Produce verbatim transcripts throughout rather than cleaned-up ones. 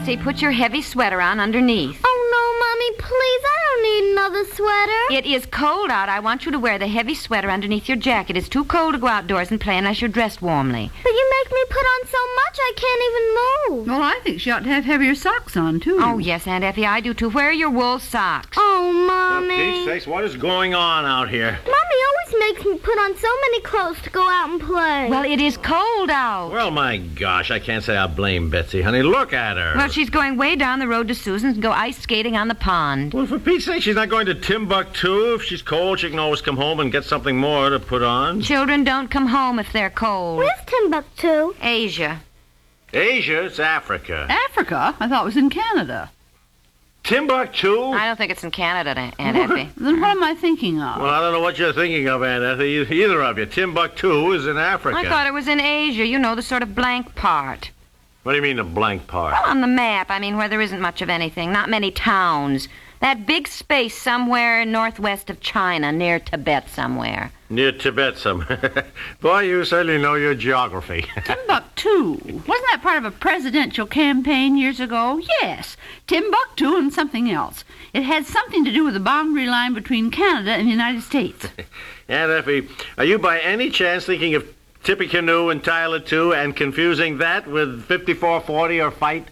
Betsy, put your heavy sweater on underneath. Oh, no, Mommy, please, I don't need another sweater. It is cold out. I want you to wear the heavy sweater underneath your jacket. It's too cold to go outdoors and play unless you're dressed warmly. But you make me put on so much I can't even move. Well, I think she ought to have heavier socks on, too. Oh, yes, Aunt Effie, I do, too. Where are your wool socks? Oh, For Mommy. Pete's sakes, what is going on out here? Mommy always makes me put on so many clothes to go out and play. Well, it is cold out. Well, my gosh, I can't say I blame Betsy, honey. Look at her. Well, she's going way down the road to Susan's and go ice skating on the pond. Well, for Pete's sake, she's not going to Timbuktu. If she's cold, she can always come home and get something more to put on. Children don't come home if they're cold. Where's Timbuktu? Asia. Asia, it's Africa. Africa? I thought it was in Canada. Timbuktu? I don't think it's in Canada, Aunt Effie. Then what am I thinking of? Well, I don't know what you're thinking of, Aunt Effie. Either of you. Timbuktu is in Africa. I thought it was in Asia. You know, the sort of blank part. What do you mean, the blank part? Well, on the map, I mean, where there isn't much of anything. Not many towns. That big space somewhere northwest of China, near Tibet somewhere. Near Tibet, some. Boy, you certainly know your geography. Timbuktu. Wasn't that part of a presidential campaign years ago? Yes. Timbuktu and something else. It had something to do with the boundary line between Canada and the United States. Aunt Effie, are you by any chance thinking of Tippecanoe and Tyler two and confusing that with fifty-four forty or Fight?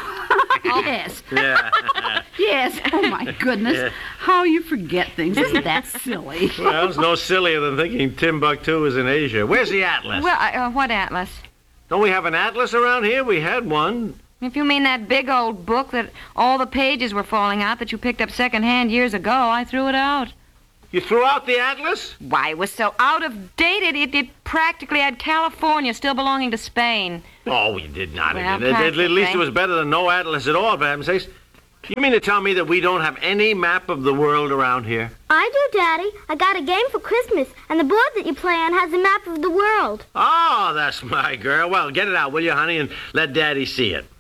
Yes. Yeah. Yes. Oh, my goodness. Yeah. How you forget things. Isn't that silly? Well, it's no sillier than thinking Timbuktu is in Asia. Where's the atlas? Well, uh, what atlas? Don't we have an atlas around here? We had one. If you mean that big old book that all the pages were falling out that you picked up secondhand years ago, I threw it out. You threw out the atlas? Why, it was so out of date, it, it, it practically had California still belonging to Spain. Oh, we did not. Well, It- it- at least practically. it was better than no atlas at all, for heaven's sakes. You mean to tell me that we don't have any map of the world around here? I do, Daddy. I got a game for Christmas, and the board that you play on has a map of the world. Oh, that's my girl. Well, get it out, will you, honey, and let Daddy see it.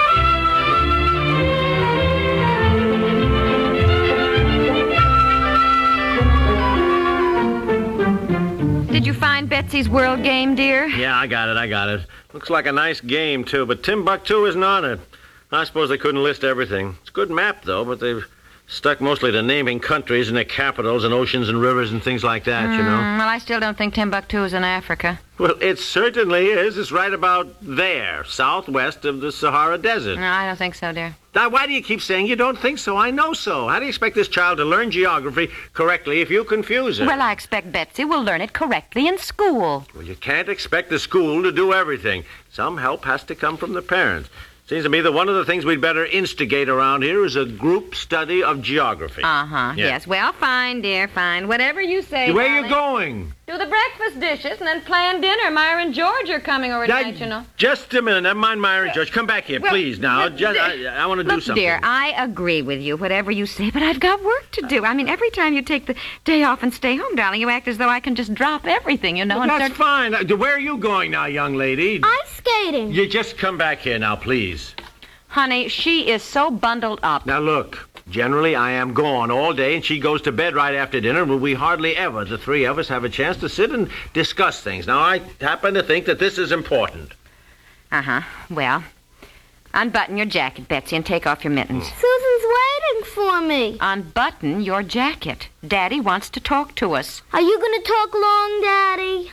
Did you find Betsy's World game, dear? Yeah, I got it, I got it. Looks like a nice game, too, but Timbuktu isn't on it. I suppose they couldn't list everything. It's a good map, though, but they've stuck mostly to naming countries and their capitals and oceans and rivers and things like that, you know. Mm, well, I still don't think Timbuktu is in Africa. Well, it certainly is. It's right about there, southwest of the Sahara Desert. No, I don't think so, dear. Now, why do you keep saying you don't think so? I know so. How do you expect this child to learn geography correctly if you confuse her? Well, I expect Betsy will learn it correctly in school. Well, you can't expect the school to do everything. Some help has to come from the parents. Seems to me that one of the things we'd better instigate around here is a group study of geography. Uh-huh, Yeah. yes. Well, fine, dear, fine. Whatever you say, Where darling. you going? Do the breakfast dishes and then plan dinner. Myra and George are coming over Now, tonight, you know. Just a minute. Never mind Myra and George. Come back here, Well, please, now. well, Just, I, I want to do Look, something. dear, I agree with you, whatever you say, but I've got work to do. I mean, every time you take the day off and stay home, darling, you act as though I can just drop everything, you know, Well, and that's start... fine. Uh, Where are you going now, young lady? Ice skating. You just come back here now, please. Honey, she is so bundled up. Now, look. Generally, I am gone all day, and she goes to bed right after dinner, but we hardly ever, the three of us, have a chance to sit and discuss things. Now, I happen to think that this is important. Uh-huh. Well, unbutton your jacket, Betsy, and take off your mittens. Susan's waiting for me. Unbutton your jacket. Daddy wants to talk to us. Are you going to talk long, Daddy?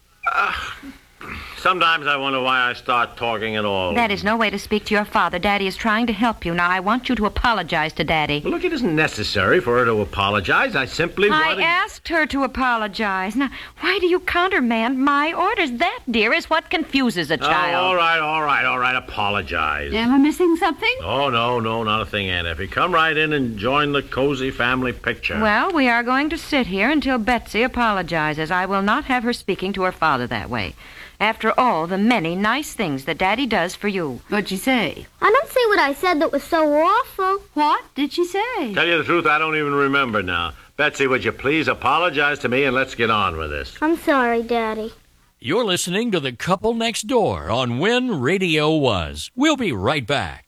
Sometimes I wonder why I start talking at all. That is no way to speak to your father. Daddy is trying to help you. Now, I want you to apologize to Daddy. Well, look, it isn't necessary for her to apologize. I simply I wanted... asked her to apologize. Now, why do you countermand my orders? That, dear, is what confuses a Oh, child. all right, all right, all right. Apologize. Am I missing something? Oh, no, no, not a thing, Aunt Effie. Come right in and join the cozy family picture. Well, we are going to sit here until Betsy apologizes. I will not have her speaking to her father that way. After all the many nice things that Daddy does for you. What'd she say? I don't see what I said that was so awful. What did she say? Tell you the truth, I don't even remember now. Betsy, would you please apologize to me and let's get on with this. I'm sorry, Daddy. You're listening to The Couple Next Door on When Radio Was. We'll be right back.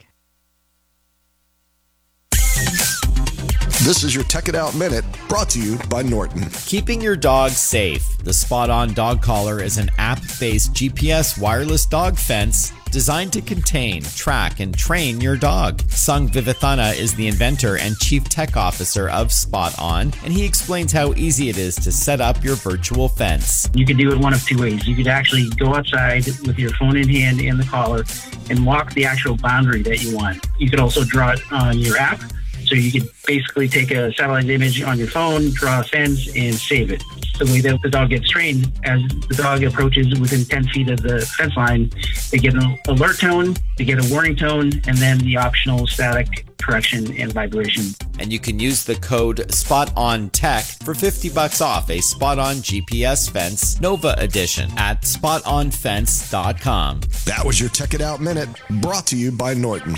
This is your Tech It Out Minute, brought to you by Norton. Keeping your dog safe. The Spot On Dog Collar is an app-based G P S wireless dog fence designed to contain, track, and train your dog. Sung Vivathana is the inventor and chief tech officer of Spot On, and he explains how easy it is to set up your virtual fence. You could do it one of two ways. You could actually go outside with your phone in hand and the collar and walk the actual boundary that you want. You could also draw it on your app. So you could basically take a satellite image on your phone, draw a fence, and save it. The way that the dog gets trained, as the dog approaches within ten feet of the fence line, they get an alert tone, they get a warning tone, and then the optional static correction and vibration. And you can use the code SPOTONTECH for fifty bucks off a Spot On G P S fence Nova edition at spot on fence dot com. That was your Tech It Out Minute, brought to you by Norton.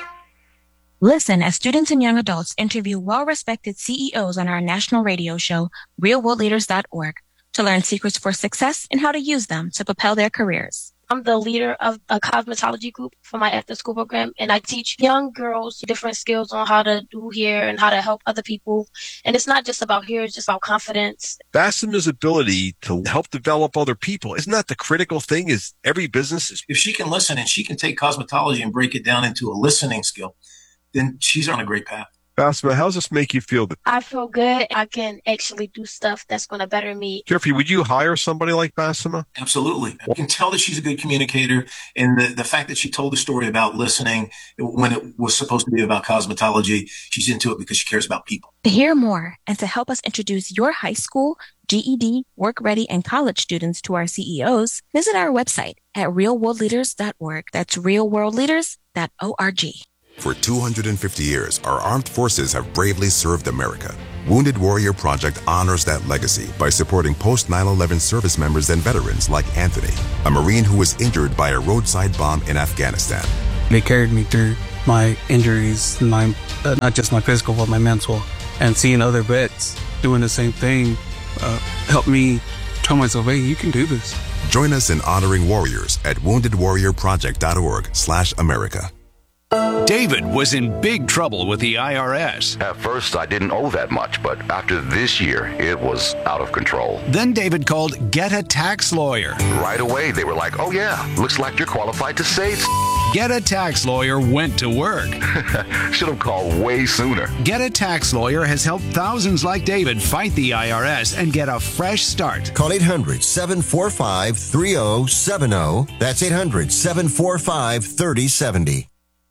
Listen as students and young adults interview well-respected C E Os on our national radio show, real world leaders dot org, to learn secrets for success and how to use them to propel their careers. I'm the leader of a cosmetology group for my after-school program, and I teach young girls different skills on how to do hair and how to help other people. And it's not just about hair, it's just about confidence. Bassema's ability to help develop other people, isn't that the critical thing? Is every business is... If she can listen and she can take cosmetology and break it down into a listening skill, then she's on a great path. Bassema, how does this make you feel? I feel good. I can actually do stuff that's going to better me. Jeffrey, would you hire somebody like Bassema? Absolutely. You can tell that she's a good communicator. And the, the fact that she told the story about listening when it was supposed to be about cosmetology, she's into it because she cares about people. To hear more and to help us introduce your high school, G E D, work-ready, and college students to our C E Os, visit our website at real world leaders dot org. That's real world leaders dot org. For two hundred fifty years, our armed forces have bravely served America. Wounded Warrior Project honors that legacy by supporting post nine eleven service members and veterans like Anthony, a Marine who was injured by a roadside bomb in Afghanistan. They carried me through my injuries, my uh, not just my physical, but my mental. And seeing other vets doing the same thing uh, helped me tell myself, hey, you can do this. Join us in honoring warriors at wounded warrior project dot org slash America. David was in big trouble with the I R S. At first, I didn't owe that much, but after this year, it was out of control. Then David called Get a Tax Lawyer. Right away, they were like, oh yeah, looks like you're qualified to say it. Get a Tax Lawyer went to work. Should have called way sooner. Get a Tax Lawyer has helped thousands like David fight the I R S and get a fresh start. Call eight hundred, seven four five, three oh seven oh. That's eight hundred, seven four five, three oh seven oh.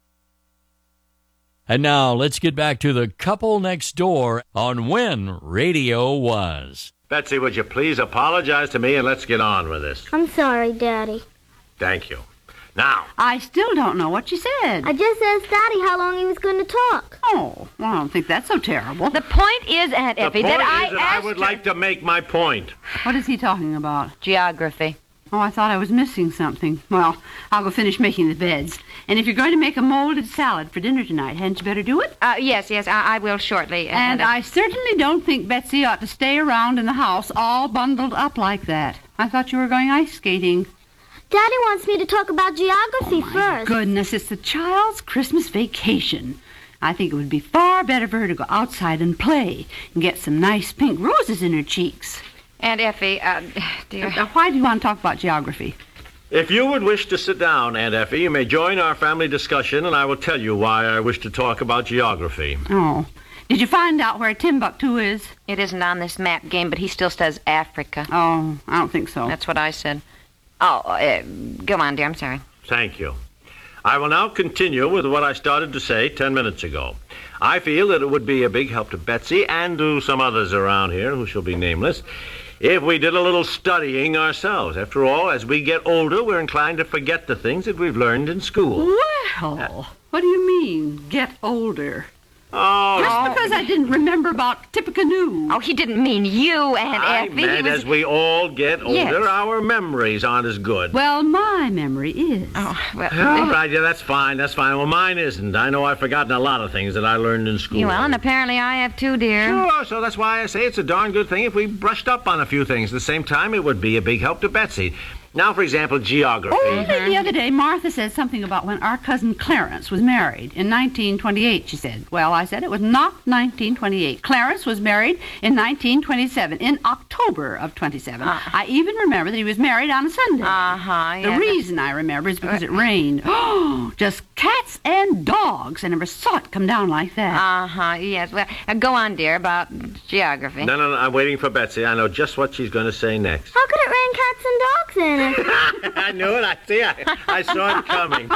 And now let's get back to the couple next door on When Radio Was. Betsy, would you please apologize to me and let's get on with this? I'm sorry, Daddy. Thank you. Now. I still don't know what you said. I just asked Daddy how long he was going to talk. Oh, well, I don't think that's so terrible. The point is, Aunt the Effie, point that I is that asked I would her... like to make my point. What is he talking about? Geography. Oh, I thought I was missing something. Well, I'll go finish making the beds. And if you're going to make a molded salad for dinner tonight, hadn't you better do it? Uh, yes, yes, I, I will shortly. And uh, I certainly don't think Betsy ought to stay around in the house all bundled up like that. I thought you were going ice skating. Daddy wants me to talk about geography oh, my first. Goodness, it's the child's Christmas vacation. I think it would be far better for her to go outside and play and get some nice pink roses in her cheeks. Aunt Effie, uh, dear... Uh, why do you want to talk about geography? If you would wish to sit down, Aunt Effie, you may join our family discussion, and I will tell you why I wish to talk about geography. Oh. Did you find out where Timbuktu is? It isn't on this map game, but he still says Africa. Oh, I don't think so. That's what I said. Oh, uh, go on, dear. I'm sorry. Thank you. I will now continue with what I started to say ten minutes ago. I feel that it would be a big help to Betsy and to some others around here who shall be nameless if we did a little studying ourselves. After all, as we get older, we're inclined to forget the things that we've learned in school. Well, uh, what do you mean, get older? Oh, Just no. because I didn't remember about Tippecanoe. Oh, he didn't mean you, Aunt I Effie. meant He was... as we all get older, Yes. our memories aren't as good. Well, my memory is. Oh, well... All right, yeah, that's fine, that's fine. Well, mine isn't. I know I've forgotten a lot of things that I learned in school. Well, and apparently I have too, dear. Sure, so that's why I say it's a darn good thing if we brushed up on a few things. At the same time, it would be a big help to Betsy. Now, for example, geography. Oh, the, the other day, Martha said something about when our cousin Clarence was married in nineteen twenty-eight, she said. Well, I said it was not nineteen twenty-eight. Clarence was married in nineteen twenty-seven, in October of twenty-seven. Uh, I even remember that he was married on a Sunday. Uh-huh. The Yeah, reason I remember is because it rained. Oh, just cats and dogs. I never saw it come down like that. Uh-huh, yes. Well, uh, go on, dear, about geography. No, no, no, I'm waiting for Betsy. I know just what she's going to say next. How could it rain cats and dogs in it? I knew it. I see. I, I saw it coming.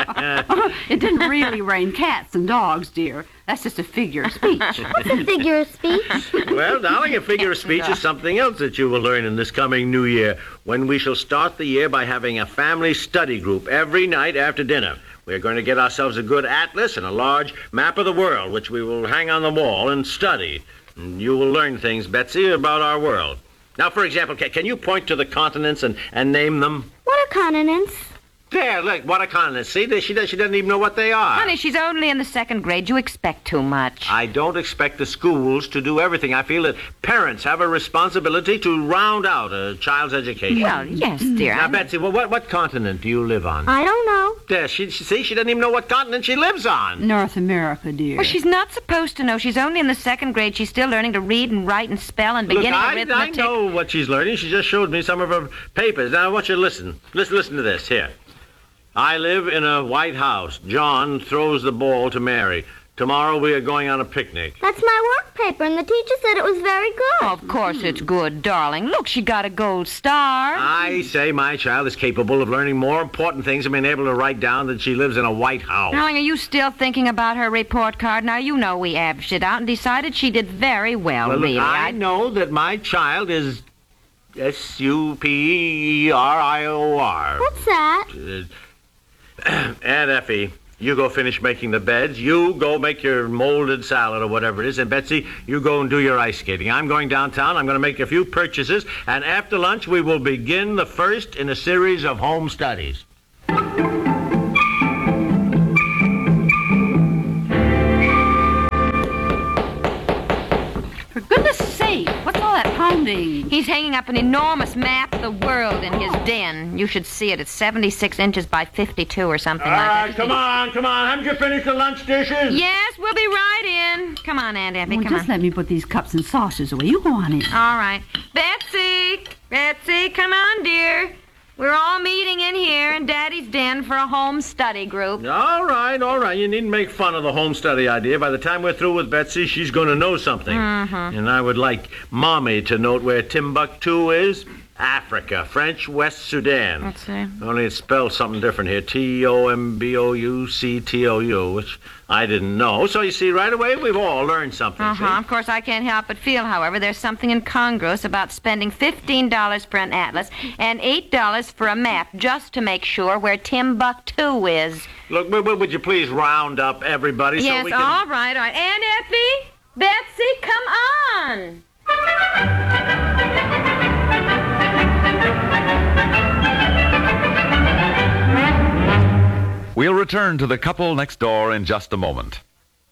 It didn't really rain cats and dogs, dear. That's just a figure of speech. What's a figure of speech? Well, darling, a figure of speech is something else that you will learn in this coming new year, when we shall start the year by having a family study group every night after dinner. We're going to get ourselves a good atlas and a large map of the world, which we will hang on the wall and study. And you will learn things, Betsy, about our world. Now, for example, can, can you point to the continents and, and name them? What are continents? There, look, what are continents? See, they, she, does, she doesn't even know what they are. Honey, she's only in the second grade. You expect too much. I don't expect the schools to do everything. I feel that parents have a responsibility to round out a child's education. Well, yes, dear. Now, I- Betsy, well, what, what continent do you live on? I don't know. There, she, she, see, she doesn't even know what continent she lives on. North America, dear. Well, she's not supposed to know. She's only in the second grade. She's still learning to read and write and spell and Look, beginning I, I arithmetic. know what she's learning. She just showed me some of her papers. Now, I want you to listen. Listen, listen to this. Here. I live in a white house. John throws the ball to Mary. Tomorrow we are going on a picnic. That's my work paper, and the teacher said it was very good. Of course it's good, darling. Look, she got a gold star. I say my child is capable of learning more important things and being able to write down that she lives in a white house. Darling, are you still thinking about her report card? Now, you know we averaged it out and decided she did very well, Well, look, really. I know that my child is S U P E R I O R. What's that? Uh, Aunt Effie, you go finish making the beds. You go make your molded salad or whatever it is. And Betsy, you go and do your ice skating. I'm going downtown. I'm going to make a few purchases. And after lunch, we will begin the first in a series of home studies. For goodness sake, what's all that pounding? He's hanging up an enormous map of the world in his den. You should see it. It's seventy-six inches by fifty-two or something All like right, that. come on, come on. Haven't you finished the lunch dishes? Yes, we'll be right in. Come on, Aunt Effie, Well, come just on. let me put these cups and saucers away. You go on in. All right. Betsy! Betsy, come on, dear. We're all meeting in here in Daddy's den for a home study group. All right, all right. You needn't make fun of the home study idea. By the time we're through with Betsy, she's going to know something. Mhm. And I would like Mommy to note where Timbuktu is. Africa, French West Sudan. Let's see. Only it's spelled something different here. T O M B O U C T O U, which I didn't know. So you see, right away, we've all learned something. Uh-huh. Of course, I can't help but feel, however, there's something incongruous about spending fifteen dollars for an atlas and eight dollars for a map just to make sure where Timbuktu is. See? Look, w- w- would you please round up everybody yes, so we can... all right, all right. Aunt Effie, Betsy, come on. We'll return to the couple next door in just a moment.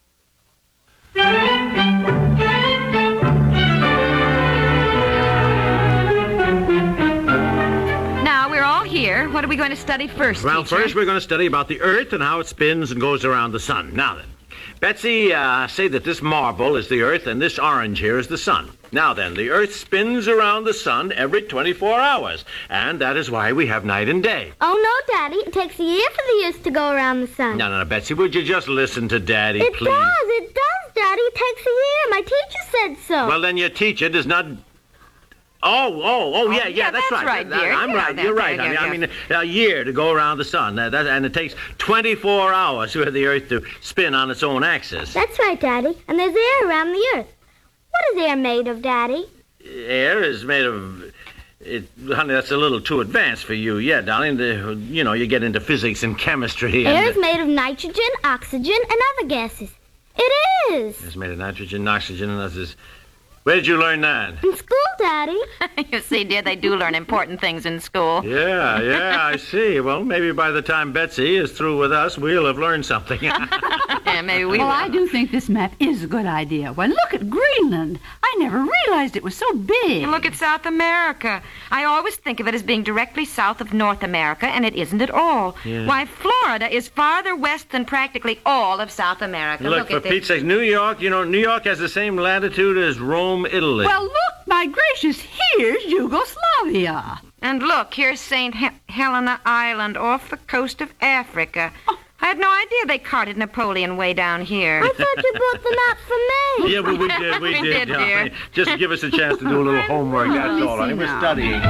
Now, we're all here. What are we going to study first, Well, teacher? first we're going to study about the Earth and how it spins and goes around the sun. Now then, Betsy, uh, say that this marble is the Earth and this orange here is the sun. Now then, the Earth spins around the sun every twenty-four hours, and that is why we have night and day. Oh, no, Daddy. It takes a year for the Earth to go around the sun. No, no, no, Betsy, would you just listen to Daddy, It please? does. It does, Daddy. It takes a year. My teacher said so. Well, then your teacher does not... Oh, oh, oh, yeah, yeah, yeah, that's, that's right. right, That- dear. I'm Yeah, right. that- You're right. yeah, I mean, yeah, I mean, a year to go around the sun, that, that, and it takes twenty-four hours for the Earth to spin on its own axis. That's right, Daddy. And there's air around the Earth. What is air made of, Daddy? Air is made of... It, honey, that's a little too advanced for you. Yeah, darling, the, you know, you get into physics and chemistry. And, Air is made of nitrogen, oxygen, and other gases. It is. It's made of nitrogen, oxygen, and others. Where did you learn that? In school, Daddy. You see, dear, they do learn important things in school. Yeah, yeah, I see. Well, maybe by the time Betsy is through with us, we'll have learned something. Yeah, maybe we well, will. I do think this map is a good idea. Well, look at Greenland. I never realized it was so big. Look at South America. I always think of it as being directly south of North America, and it isn't at all. Yeah. Why, Florida is farther west than practically all of South America. Look, Look for at this. Pete's sake, New York, you know, New York has the same latitude as Rome, Italy. Well, look, my gracious, here's Yugoslavia. And look, here's Saint He- Helena Island off the coast of Africa. Oh. I had no idea they carted Napoleon way down here. I thought you brought the map for me. Yeah, well, we did, we, We did, did, darling. dear. Just give us a chance to do a little homework, that's all. I think we're studying.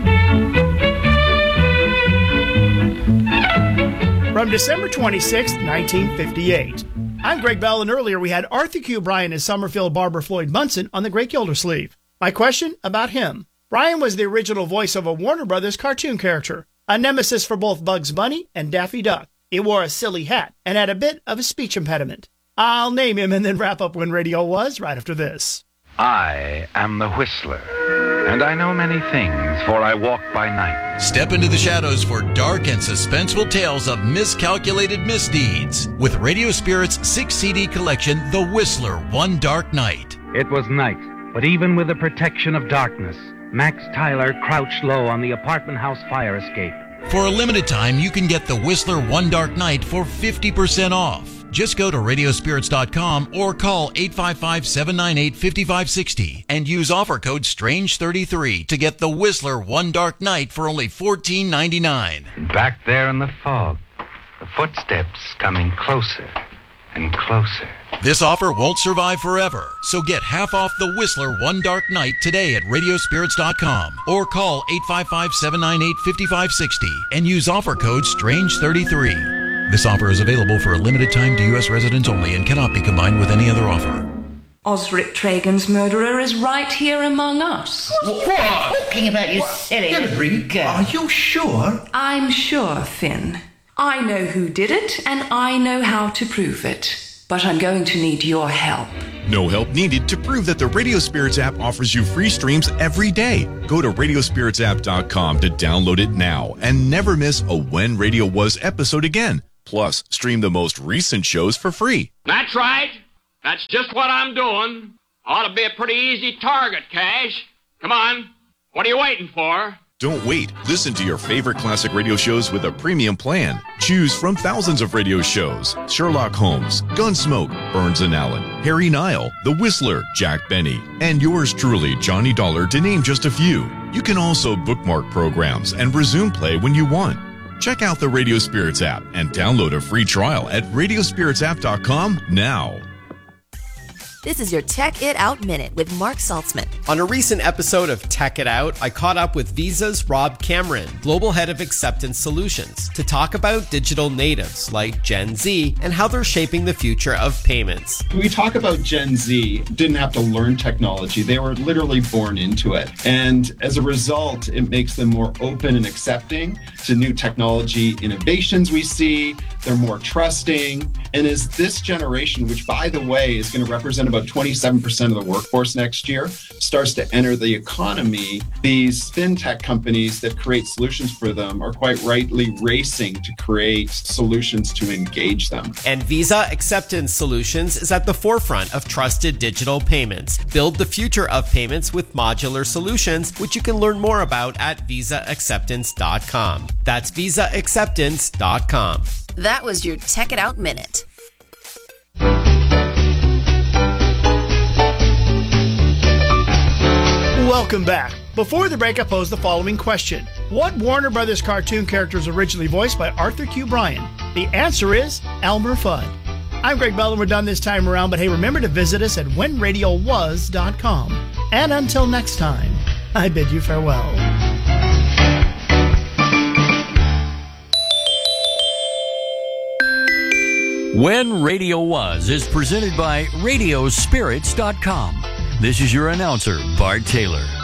From December twenty-sixth, nineteen fifty-eight. I'm Greg Bell, and earlier we had Arthur Q. Bryan as Summerfield Barber Floyd Munson on the Great Gildersleeve. My question about him. Bryan was the original voice of a Warner Brothers cartoon character, a nemesis for both Bugs Bunny and Daffy Duck. He wore a silly hat and had a bit of a speech impediment. I'll name him and then wrap up When Radio Was right after this. I am the Whistler, and I know many things, for I walk by night. Step into the shadows for dark and suspenseful tales of miscalculated misdeeds with Radio Spirit's six C D collection, The Whistler, One Dark Night. It was night, but even with the protection of darkness, Max Tyler crouched low on the apartment house fire escape. For a limited time, you can get The Whistler One Dark Night for fifty percent off. Just go to radio spirits dot com or call eight five five, seven nine eight, five five six zero and use offer code strange thirty-three to get The Whistler One Dark Night for only fourteen ninety-nine. Back there in the fog, the footsteps coming closer and closer. This offer won't survive forever, so get half off The Whistler One Dark Night today at radio spirits dot com or call eight five five, seven nine eight, five five six zero and use offer code strange thirty-three. This offer is available for a limited time to U S residents only and cannot be combined with any other offer. Osric Tragan's murderer is right here among us. What? Talking about you silly little girl. Are you sure? I'm sure, Finn. I know who did it, and I know how to prove it. But I'm going to need your help. No help needed to prove that the Radio Spirits app offers you free streams every day. Go to radio spirits app dot com to download it now and never miss a When Radio Was episode again. Plus, stream the most recent shows for free. That's right. That's just what I'm doing. Ought to be a pretty easy target, Cash. Come on. What are you waiting for? Don't wait. Listen to your favorite classic radio shows with a premium plan. Choose from thousands of radio shows: Sherlock Holmes, Gunsmoke, Burns and Allen, Harry Nile, The Whistler, Jack Benny, and yours truly, Johnny Dollar, to name just a few. You can also bookmark programs and resume play when you want. Check out the Radio Spirits app and download a free trial at radio spirits app dot com now. This is your Tech It Out Minute with Mark Saltzman. On a recent episode of Tech It Out, I caught up with Visa's Rob Cameron, Global Head of Acceptance Solutions, to talk about digital natives like Gen Z and how they're shaping the future of payments. We talk about Gen Z, didn't have to learn technology. They were literally born into it. And as a result, it makes them more open and accepting to new technology innovations we see. They're more trusting. And as this generation, which by the way is going to represent about twenty-seven percent of the workforce next year, starts to enter the economy, these fintech companies that create solutions for them are quite rightly racing to create solutions to engage them. And Visa Acceptance Solutions is at the forefront of trusted digital payments. Build the future of payments with modular solutions, which you can learn more about at visa acceptance dot com. That's visa acceptance dot com. That was your Tech It Out Minute. Welcome back. Before the break, I posed the following question. What Warner Brothers cartoon character was originally voiced by Arthur Q. Bryan? The answer is Elmer Fudd. I'm Greg Bell, and we're done this time around, but hey, remember to visit us at when radio was dot com. And until next time, I bid you farewell. When Radio Was is presented by radio spirits dot com. This is your announcer, Bart Taylor.